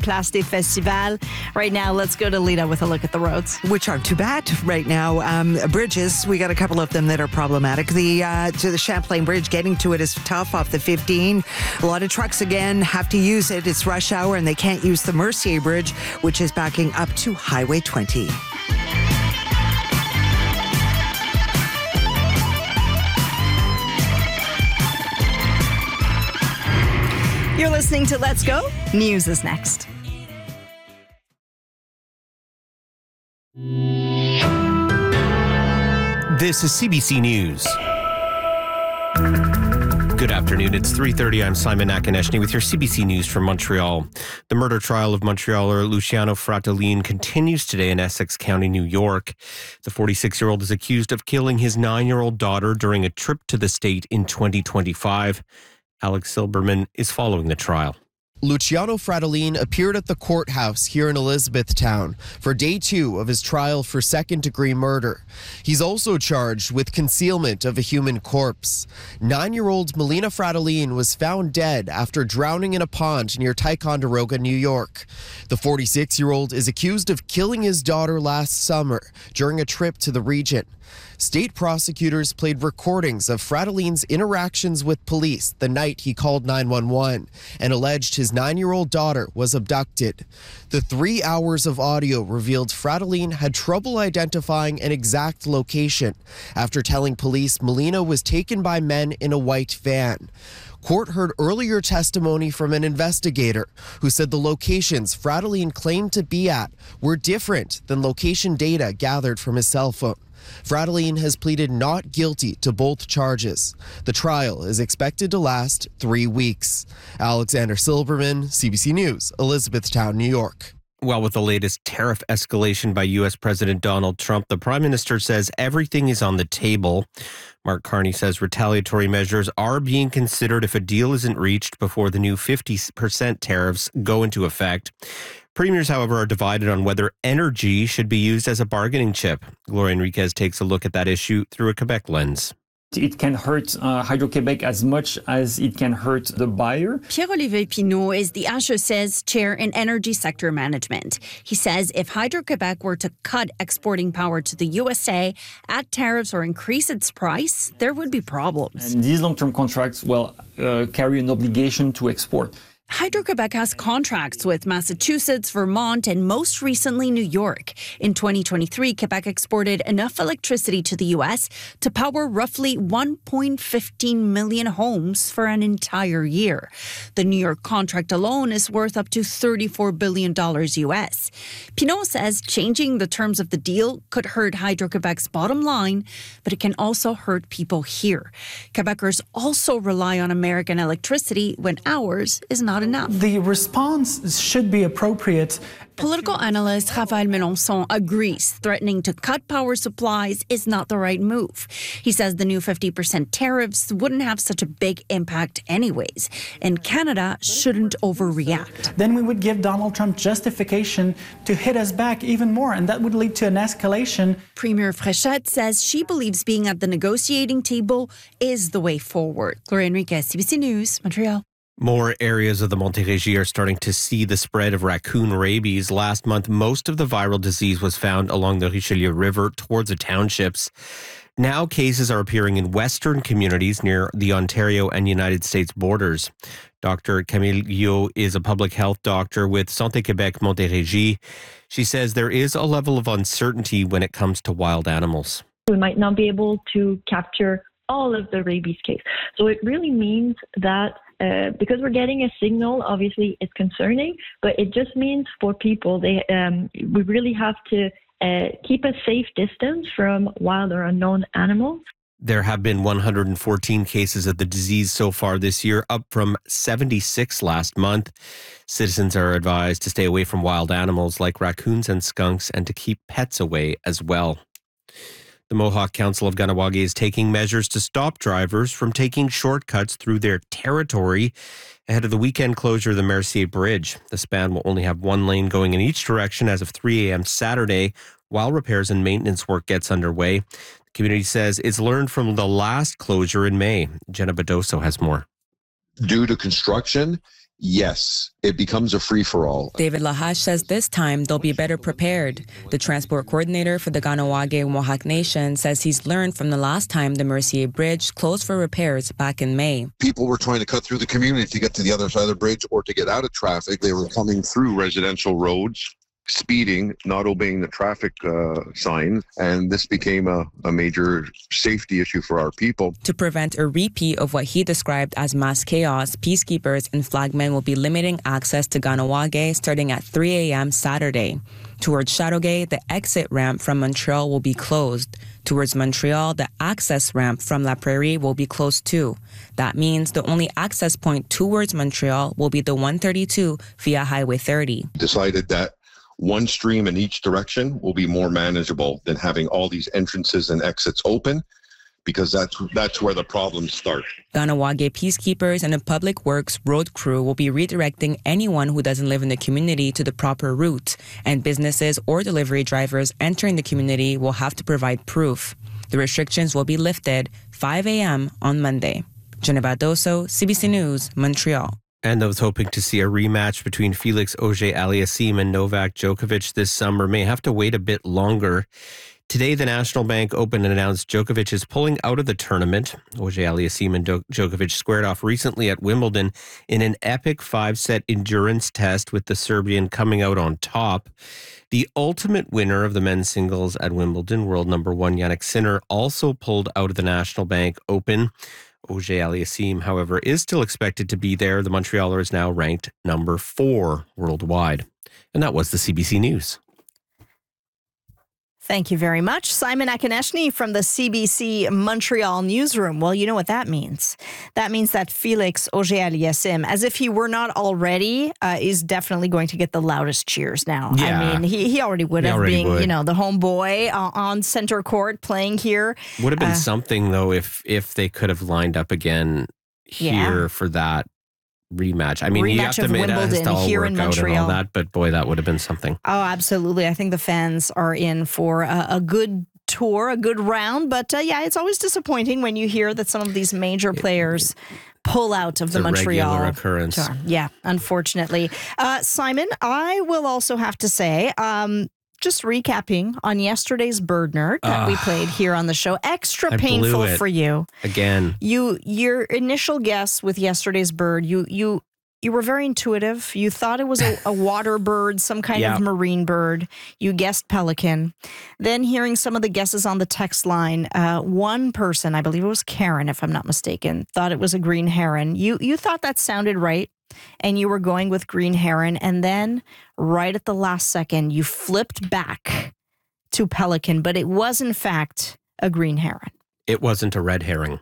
Place des Festivals. Right now, let's go to Lita with a look at the roads. Which aren't too bad right now. Bridges, we got a couple of them that are problematic. To the Champlain Bridge, getting to it is tough off the 15. A lot of trucks, again, have to use it. It's rush hour, and they can't use the Mercier Bridge, which is backing up to Highway 20. You're listening to Let's Go. News is next. This is CBC News. Good afternoon. It's 3:30. I'm Simon Akineshny with your CBC News from Montreal. The murder trial of Montrealer Luciano Fratellin continues today in Essex County, New York. The 46-year-old is accused of killing his 9-year-old daughter during a trip to the state in 2025. Alex Silberman is following the trial. Luciano Fratellin appeared at the courthouse here in Elizabethtown for day 2 of his trial for second-degree murder. He's also charged with concealment of a human corpse. 9-year-old Melina Fratellin was found dead after drowning in a pond near Ticonderoga, New York. The 46-year-old is accused of killing his daughter last summer during a trip to the region. State prosecutors played recordings of Fratellin's interactions with police the night he called 911 and alleged his 9-year-old daughter was abducted. The 3 hours of audio revealed Fratellin had trouble identifying an exact location after telling police Melina was taken by men in a white van. Court heard earlier testimony from an investigator who said the locations Fratellin claimed to be at were different than location data gathered from his cell phone. Fratellin has pleaded not guilty to both charges. The trial is expected to last 3 weeks. Alexander Silberman, CBC News, Elizabethtown, New York. Well, with the latest tariff escalation by U.S. President Donald Trump, the Prime Minister says everything is on the table. Mark Carney says retaliatory measures are being considered if a deal isn't reached before the new 50% tariffs go into effect. Premiers, however, are divided on whether energy should be used as a bargaining chip. Gloria Enriquez takes a look at that issue through a Quebec lens. It can hurt Hydro-Québec as much as it can hurt the buyer. Pierre-Olivier Pinault is the HEC's chair in energy sector management. He says if Hydro-Québec were to cut exporting power to the USA, add tariffs or increase its price, there would be problems. And these long-term contracts will carry an obligation to export. Hydro-Québec has contracts with Massachusetts, Vermont, and most recently New York. In 2023, Quebec exported enough electricity to the U.S. to power roughly 1.15 million homes for an entire year. The New York contract alone is worth up to $34 billion U.S. Pinault says changing the terms of the deal could hurt Hydro-Québec's bottom line, but it can also hurt people here. Quebecers also rely on American electricity when ours is not enough. The response should be appropriate. Political analyst Raphaël Melançon agrees threatening to cut power supplies is not the right move. He says the new 50% tariffs wouldn't have such a big impact anyways, and Canada shouldn't overreact. Then we would give Donald Trump justification to hit us back even more, and that would lead to an escalation. Premier Fréchette says she believes being at the negotiating table is the way forward. Gloria Enriquez, CBC News, Montreal. More areas of the Montérégie are starting to see the spread of raccoon rabies. Last month, most of the viral disease was found along the Richelieu River towards the townships. Now cases are appearing in western communities near the Ontario and United States borders. Dr. Camille Guillot is a public health doctor with Santé Québec Montérégie. She says there is a level of uncertainty when it comes to wild animals. We might not be able to capture all of the rabies case. So it really means that because we're getting a signal, obviously it's concerning, but it just means for people, we really have to keep a safe distance from wild or unknown animals. There have been 114 cases of the disease so far this year, up from 76 last month. Citizens are advised to stay away from wild animals like raccoons and skunks and to keep pets away as well. The Mohawk Council of Kahnawake is taking measures to stop drivers from taking shortcuts through their territory ahead of the weekend closure of the Mercier Bridge. The span will only have one lane going in each direction as of 3 a.m. Saturday, while repairs and maintenance work gets underway. The community says it's learned from the last closure in May. Jenna Badoso has more. Due to construction yes, it becomes a free-for-all. David Lahash says this time they'll be better prepared. The transport coordinator for the Kahnawake Mohawk Nation says he's learned from the last time the Mercier Bridge closed for repairs back in May. People were trying to cut through the community to get to the other side of the bridge or to get out of traffic. They were coming through residential roads, speeding, not obeying the traffic signs, and this became a major safety issue for our people. To prevent a repeat of what he described as mass chaos, peacekeepers and flagmen will be limiting access to Kahnawake starting at 3 a.m. Saturday. Towards Chateauguay, the exit ramp from Montreal will be closed. Towards Montreal, the access ramp from La Prairie will be closed too. That means the only access point towards Montreal will be the 132 via Highway 30. Decided that one stream in each direction will be more manageable than having all these entrances and exits open, because that's where the problems start. Kahnawake peacekeepers and a public works road crew will be redirecting anyone who doesn't live in the community to the proper route, and businesses or delivery drivers entering the community will have to provide proof. The restrictions will be lifted 5 a.m. on Monday. Jenna Badoso, CBC News, Montreal. And those hoping to see a rematch between Felix Auger-Aliassime and Novak Djokovic this summer may have to wait a bit longer. Today, the National Bank Open announced Djokovic is pulling out of the tournament. Auger-Aliassime and Djokovic squared off recently at Wimbledon in an epic 5-set endurance test, with the Serbian coming out on top. The ultimate winner of the men's singles at Wimbledon, world number 1 Jannik Sinner, also pulled out of the National Bank Open. Auger-Aliassime, however, is still expected to be there. The Montrealer is now ranked number 4 worldwide. And that was the CBC News. Thank you very much. Simon Akonechny from the CBC Montreal newsroom. Well, you know what that means. That means that Felix Auger-Aliassime, as if he were not already, is definitely going to get the loudest cheers now. Yeah. I mean, he already would have, being, you know, the homeboy on center court playing here. Would have been something, though, if they could have lined up again here for that rematch. I mean, rematch you have to admit, it has to all here work in out Montreal. and all that, but boy, that would have been something. Oh, absolutely. I think the fans are in for a good tour, a good round. But yeah, it's always disappointing when you hear that some of these major players pull out of the Montreal regular occurrence. tour. Yeah, unfortunately. Simon, I will also have to say, just recapping on yesterday's Bird Nerd that we played here on the show. Extra painful for you. Again. Your initial guess with yesterday's bird, you were very intuitive. You thought it was a water bird, some kind of marine bird. You guessed pelican. Then hearing some of the guesses on the text line, one person, I believe it was Karen, if I'm not mistaken, thought it was a green heron. You thought that sounded right, and you were going with green heron. And then right at the last second, you flipped back to pelican, but it was in fact a green heron. It wasn't a red herring.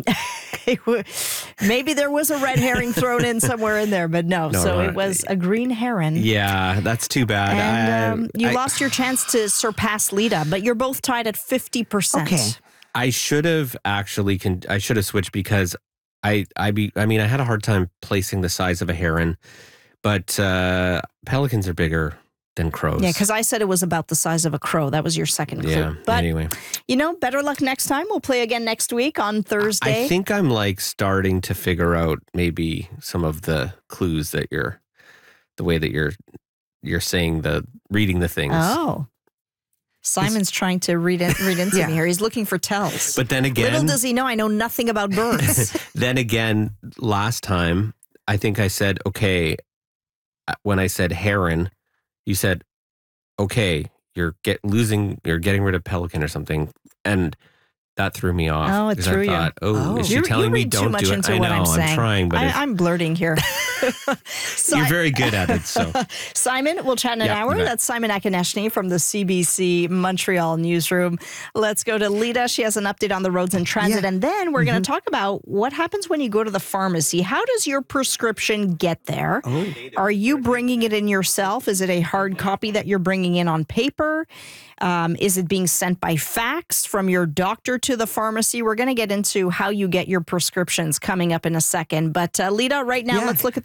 Maybe there was a red herring thrown in somewhere in there, but no. So it was a green heron. Yeah, that's too bad. And you lost your chance to surpass Lita, but you're both tied at 50%. Okay. I should have actually I should have switched, because I had a hard time placing the size of a heron, but pelicans are bigger than crows. Yeah, because I said it was about the size of a crow. That was your second clue. Yeah, but, anyway. You know, better luck next time. We'll play again next week on Thursday. I think I'm starting to figure out maybe some of the clues that the way that you're saying reading the things. Oh. Simon's trying to read into me here. He's looking for tells. But then again, little does he know, I know nothing about birds. Then again, last time, I think I said, okay, when I said heron, you said, okay, you're getting rid of pelican or something. And that threw me off. Oh, it threw you. Is she telling me don't do it? I know, I'm trying, but I'm blurting here. You're very good at it. So, Simon, we'll chat in an hour. That's Simon Akonechny from the CBC Montreal newsroom. Let's go to Lita. She has an update on the roads and transit, and then we're going to talk about what happens when you go to the pharmacy. How does your prescription get there? Are you bringing it in yourself? Is it a hard copy that you're bringing in on paper? Is it being sent by fax from your doctor to the pharmacy? We're going to get into how you get your prescriptions coming up in a second. But Lita, right now, let's look at the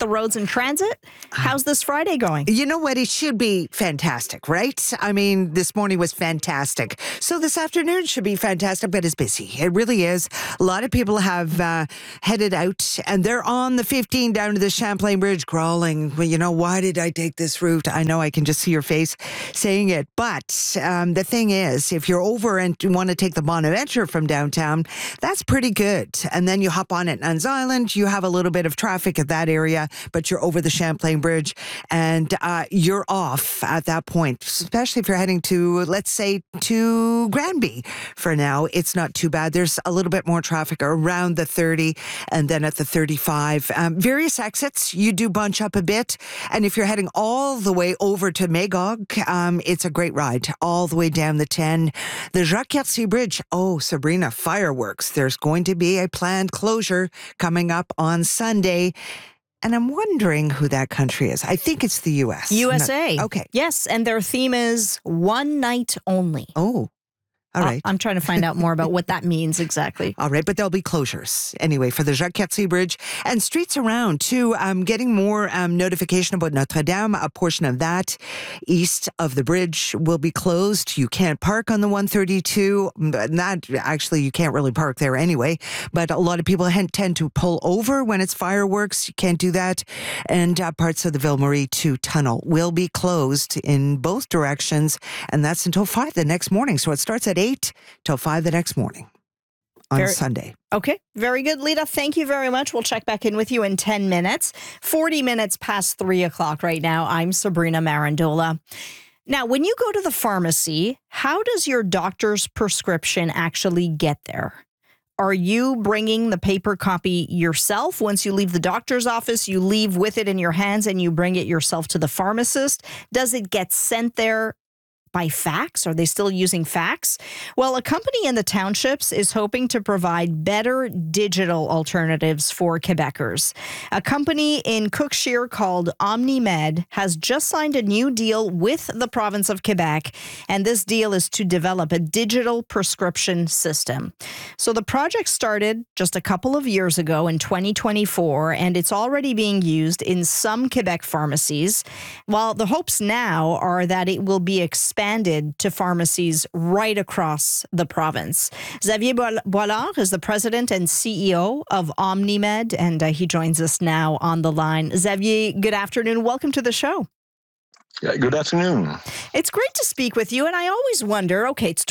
roads and transit. How's this Friday going? You know what? It should be fantastic, right? I mean, this morning was fantastic. So this afternoon should be fantastic, but it's busy. It really is. A lot of people have headed out, and they're on the 15 down to the Champlain Bridge crawling. Well, you know, why did I take this route? I know I can just see your face saying it. But the thing is, if you're over and you want to take the Bonaventure from downtown, that's pretty good. And then you hop on at Nuns Island. You have a little bit of traffic at that area, but you're over the Champlain Bridge and you're off at that point, especially if you're heading to, let's say, to Granby. For now, it's not too bad. There's a little bit more traffic around the 30 and then at the 35. Various exits, you do bunch up a bit. And if you're heading all the way over to Magog, it's a great ride all the way down the 10. The Jacques-Cartier Bridge. Oh, Sabrina, fireworks. There's going to be a planned closure coming up on Sunday. And I'm wondering who that country is. I think it's the U.S. USA. No, okay. Yes, and their theme is one night only. Oh. All right. I'm trying to find out more about what that means exactly. All right, but there'll be closures anyway for the Jacques-Cartier Bridge and streets around too. I'm getting more notification about Notre Dame. A portion of that east of the bridge will be closed. You can't park on the 132. That actually, you can't really park there anyway. But a lot of people tend to pull over when it's fireworks. You can't do that. And parts of the Ville Marie 2 tunnel will be closed in both directions, and that's until 5 the next morning. So it starts at 8 till 5 the next morning on Sunday. Okay, very good, Lita. Thank you very much. We'll check back in with you in 10 minutes. 40 minutes past 3 o'clock right now. I'm Sabrina Marandola. Now, when you go to the pharmacy, how does your doctor's prescription actually get there? Are you bringing the paper copy yourself? Once you leave the doctor's office, you leave with it in your hands and you bring it yourself to the pharmacist? Does it get sent there by fax? Are they still using fax? Well, a company in the townships is hoping to provide better digital alternatives for Quebecers. A company in Cookshire called OmniMed has just signed a new deal with the province of Quebec, and this deal is to develop a digital prescription system. So the project started just a couple of years ago in 2024, and it's already being used in some Quebec pharmacies, while the hopes now are that it will be expanded to pharmacies right across the province. Xavier Boilard is the president and CEO of OmniMed, and he joins us now on the line. Xavier, good afternoon. Welcome to the show. Yeah, good afternoon. It's great to speak with you, and I always wonder, okay, it's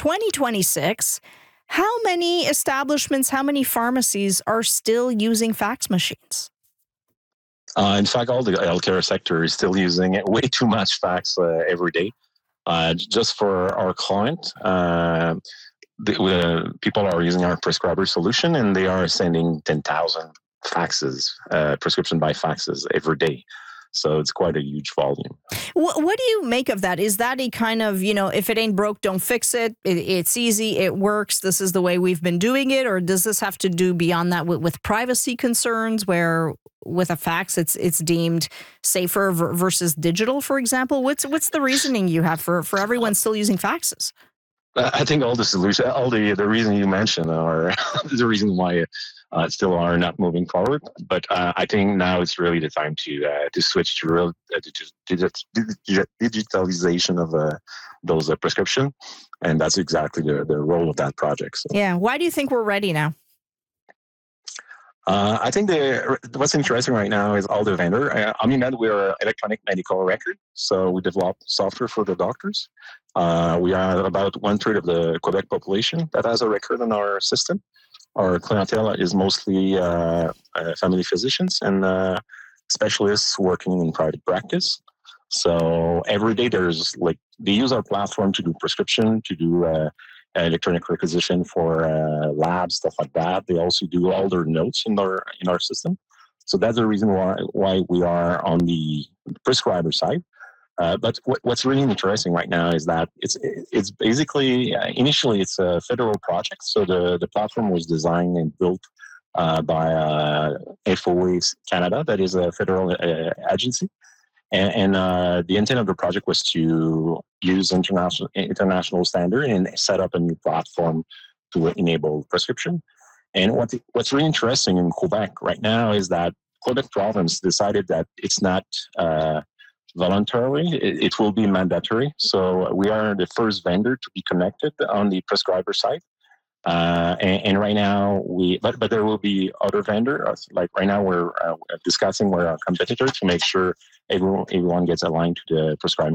2026. How many establishments, how many pharmacies are still using fax machines? In fact, all the healthcare sector is still using way too much fax every day. Just for our client, people are using our prescriber solution, and they are sending 10,000 faxes, prescription by faxes every day. So it's quite a huge volume. What do you make of that? Is that a kind of, if it ain't broke, don't fix it? It's easy, it works, this is the way we've been doing it? Or does this have to do beyond that with privacy concerns, where with a fax it's deemed safer versus digital, for example? What's the reasoning you have for everyone still using faxes? I think all the solutions, all the reason you mentioned are the reason why still are not moving forward. But I think now it's really the time to switch to real digitalization of those prescription, and that's exactly the role of that project. So. Yeah. Why do you think we're ready now? I think what's interesting right now is all the vendor. OmniMed, we're electronic medical record, so we develop software for the doctors. We are about 1/3 of the Quebec population that has a record on our system. Our clientele is mostly family physicians and specialists working in private practice. So every day they use our platform to do prescription, to do electronic requisition for labs, stuff like that. They also do all their notes in our system. So that's the reason why we are on the prescriber side. But what's really interesting right now is that it's basically initially it's a federal project. So the platform was designed and built by FOA Canada, that is a federal agency. And the intent of the project was to use international standard and set up a new platform to enable prescription. And what's really interesting in Quebec right now is that Quebec province decided that it's not voluntary, it will be mandatory. So we are the first vendor to be connected on the prescriber side. And right now but there will be other vendors. Like right now we're discussing with our competitor to make sure everyone gets aligned to the prescribing